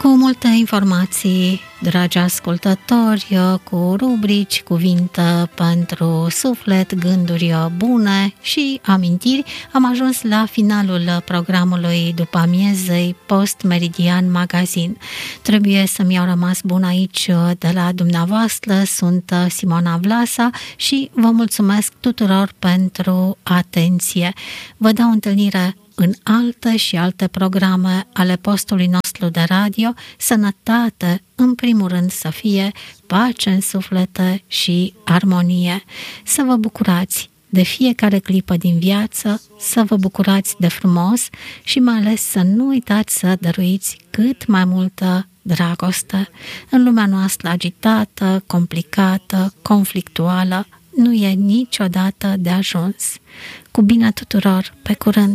Cu multe informații, dragi ascultători, cu rubrici, cuvinte pentru suflet, gânduri bune și amintiri, am ajuns la finalul programului după amiezei Post Meridian Magazin. Trebuie să-mi iau rămas bun aici de la dumneavoastră, sunt Simona Vlasa și vă mulțumesc tuturor pentru atenție. Vă dau întâlnire în alte și alte programe ale postului nostru de radio. Sănătate, în primul rând, să fie, pace în suflete și armonie. Să vă bucurați de fiecare clipă din viață, să vă bucurați de frumos și mai ales să nu uitați să dăruiți cât mai multă dragoste. În lumea noastră agitată, complicată, conflictuală, nu e niciodată de ajuns. Cu bine tuturor, pe curând!